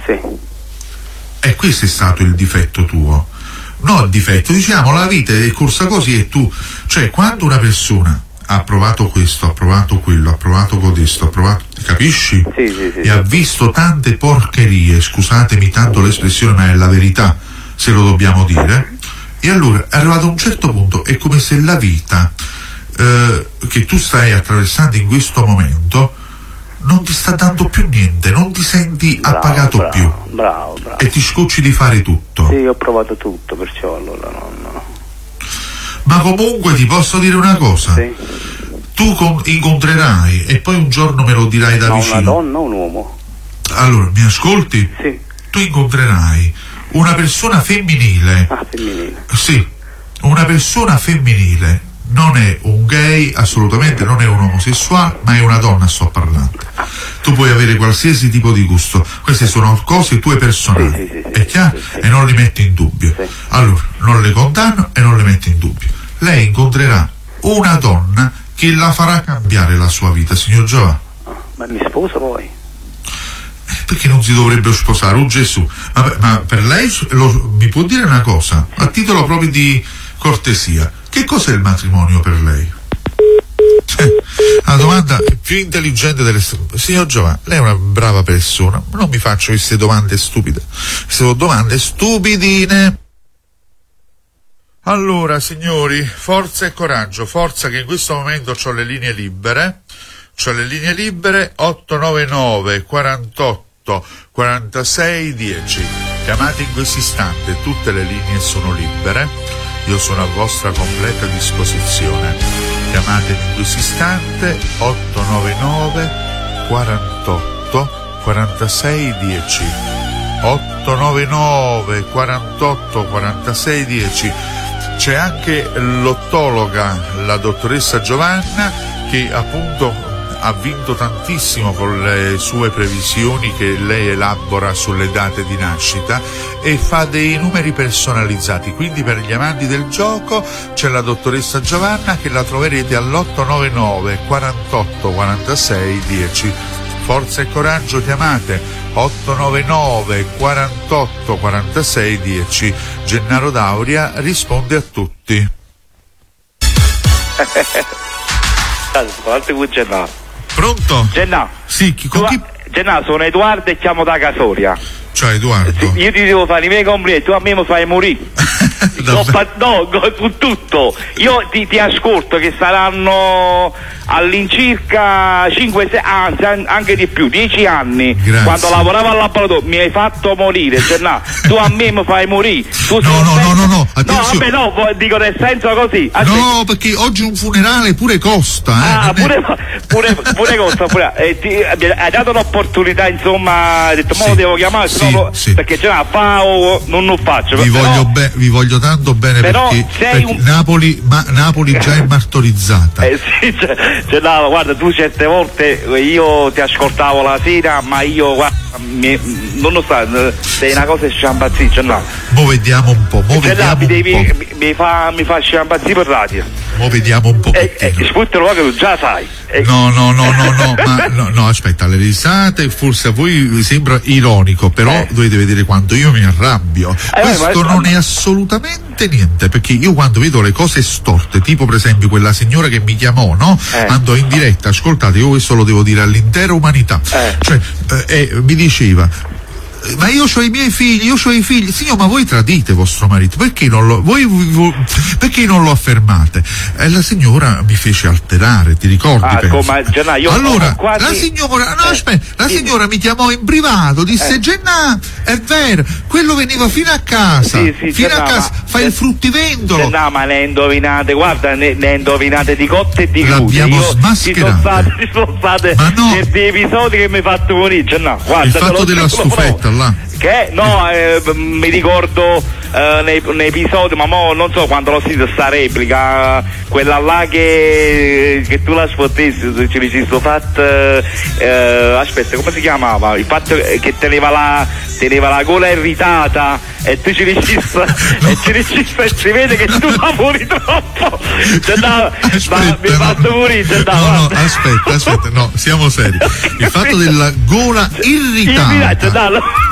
Sì. E questo è stato il difetto tuo. No, il difetto, diciamo, la vita è corsa così e tu, cioè quando una persona ha provato questo, ha provato quello, ha provato questo, ha provato, capisci? Sì. E ha visto tante porcherie, scusatemi tanto l'espressione, ma è la verità, se lo dobbiamo dire. E allora è arrivato a un certo punto, è come se la vita che tu stai attraversando in questo momento non ti sta dando più niente, non ti senti appagato più. Bravo. E ti scocci di fare tutto. Sì, ho provato tutto, perciò allora no. Ma comunque ti posso dire una cosa. Sì. Tu incontrerai, e poi un giorno me lo dirai da vicino. Una donna o un uomo? Allora, mi ascolti? Sì. Tu incontrerai una persona femminile. Ah, femminile. Sì, una persona femminile. Non è un gay, assolutamente non è un omosessuale, ma è una donna, sto parlando. Tu puoi avere qualsiasi tipo di gusto, queste sono cose tue personali, sì, è chiaro? sì. E non li metti in dubbio. Sì. Allora, non le condanno e non le metti in dubbio. Lei incontrerà una donna che la farà cambiare la sua vita, signor Giovanni. Ma mi sposa poi? Perché non si dovrebbe sposare? Oh Gesù, ma per lei mi può dire una cosa, a titolo proprio di cortesia, che cos'è il matrimonio per lei? La domanda più intelligente delle... Signor Giovanni, lei è una brava persona, non mi faccio queste domande stupide, sono domande stupidine. Allora signori, forza e coraggio, forza che in questo momento ho le linee libere, 899 48 46 10, chiamate in questo istante, tutte le linee sono libere, io sono a vostra completa disposizione, chiamate in questo istante 899 48 46 10, 899 48 46 10. C'è anche l'ottologa, la dottoressa Giovanna, che appunto ha vinto tantissimo con le sue previsioni che lei elabora sulle date di nascita e fa dei numeri personalizzati, quindi per gli amanti del gioco c'è la dottoressa Giovanna che la troverete all'899 48 46 10. Forza e coraggio, chiamate 899 48 46 10. Gennaro D'Auria risponde a tutti. Pronto? Gennaro. Sì, con chi? Gennaro, sono Edoardo e chiamo da Casoria. Ciao Edoardo. Io ti devo fare i miei complimenti, tu a me mi fai morire. Su tutto. Io ti ascolto che saranno all'incirca 5, anzi anche di più, 10 anni. Grazie. Quando lavoravo al laboratorio mi hai fatto morire, Gennaro. Tu a me mi fai morire. No, attenzione. No, vabbè, dico nel senso così. No, perché oggi un funerale pure costa, pure costa. Hai dato l'opportunità, insomma, hai detto, mo devo chiamare, sì. perché non lo faccio. Vi voglio tanto bene, perché Napoli già è martorizzata. Sì, no, guarda, tu certe volte io ti ascoltavo la sera, ma io guarda, non lo so, sei una cosa sciampazzita, no. Mo vediamo un po', mi fa sciampazzire per radio. Mo vediamo un po'. Ascoltalo che tu già sai. No, aspetta, le risate forse a voi sembra ironico, però dovete vedere quanto io mi arrabbio. Questo non è assolutamente niente, perché io quando vedo le cose storte, tipo per esempio quella signora che mi chiamò, no? Andò in diretta, ascoltate, io questo lo devo dire all'intera umanità, mi diceva: ma io ho i miei figli, signor, ma voi tradite vostro marito, perché non lo affermate? E la signora mi fece alterare, ti ricordi? Allora, la signora mi chiamò in privato, disse: Gennà, è vero, quello veniva fino a casa, fa il fruttivendolo. No, ma ne indovinate, guarda, ne indovinate di cotte e di crude. L'abbiamo smascherate. Ci sono state no, certi episodi che mi hai fatto morire, no, guarda, il fatto della stufetta là. Che mi ricordo nei episodi, ma mo non so quando l'ho sentita sta replica, quella là che tu la sfottessi, ci ricesso fatto, aspetta, come si chiamava? Il fatto che teneva la gola irritata e tu ci ricesso e si vede che tu lavori troppo. Mi hai fatto morire. Aspetta, no, siamo seri. Il fatto della gola irritata.